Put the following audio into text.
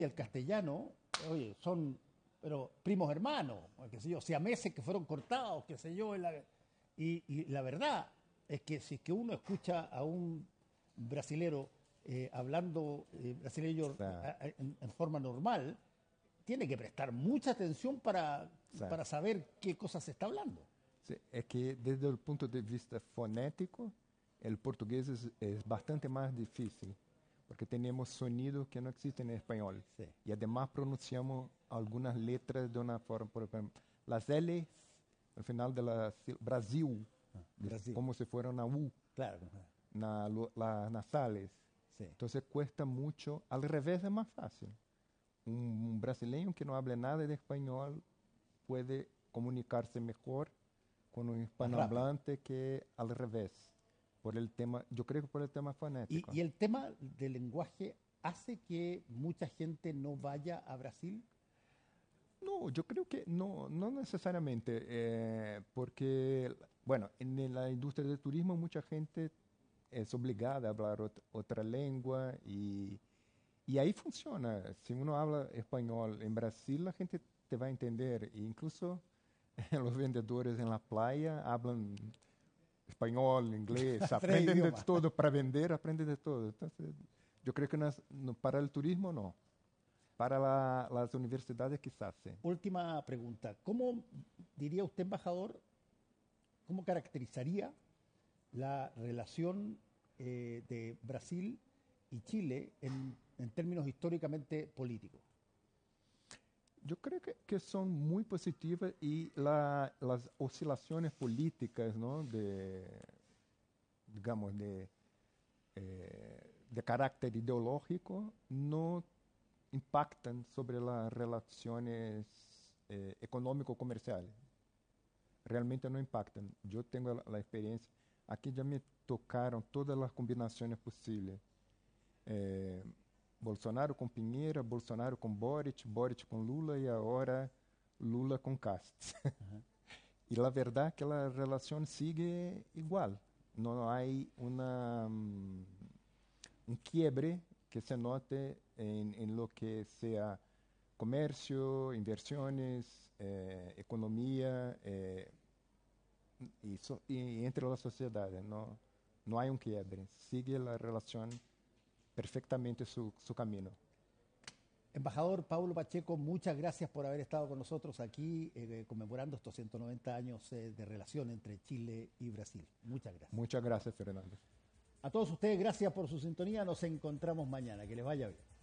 y el castellano, oye, son pero primos hermanos, o qué sé yo, siameses que fueron cortados, qué sé yo. Y la verdad es que si es que uno escucha a un brasilero hablando brasileño sea, en forma normal, tiene que prestar mucha atención o sea, para saber qué cosas se está hablando. sí, es que desde el punto de vista fonético, el portugués es bastante más difícil, porque tenemos sonidos que no existen en español. Sí, Y además pronunciamos algunas letras de una forma, por ejemplo, las L al final de la Brasil, Brasil, como si fuera una U, claro. las nasales. Sí. Entonces cuesta mucho, al revés es más fácil. Un brasileño que no hable nada de español puede comunicarse mejor con un Más rápido. hispanohablante que al revés, por el tema, yo creo que por el tema fonético. Y el tema del lenguaje hace que mucha gente no vaya a Brasil. No, yo creo que no, no necesariamente, porque, bueno, en la industria del turismo mucha gente es obligada a hablar otra lengua y ahí funciona. Si uno habla español en Brasil, la gente te va a entender. E incluso los vendedores en la playa hablan español, inglés, Tres aprenden de idiomas. todo para vender, aprenden de todo. Entonces, yo creo que para el turismo no, para las universidades quizás sí. Última pregunta. ¿Cómo diría usted, embajador, cómo caracterizaría la relación de Brasil y Chile en términos históricamente políticos? Yo creo que son muy positivas y las oscilaciones políticas, ¿no? Digamos, de carácter ideológico no impactan sobre las relaciones económico-comerciales. Realmente no impactan. Yo tengo la experiencia. Aquí ya me tocaron todas las combinaciones posibles. Eh, Bolsonaro com Pinheira, Bolsonaro com Boric, Boric com Lula e agora Lula com Cast. E a verdade é que a relação sigue igual. Não há um quiebre que se note em lo que seja comercio, inversiones, economía y entre las sociedades. No, no hay un quiebre. Sigue la relación perfectamente su camino. Embajador Paulo Pacheco, muchas gracias por haber estado con nosotros aquí conmemorando estos 190 años de relación entre Chile y Brasil. Muchas gracias. Muchas gracias, Fernando. A todos ustedes, gracias por su sintonía. Nos encontramos mañana. Que les vaya bien.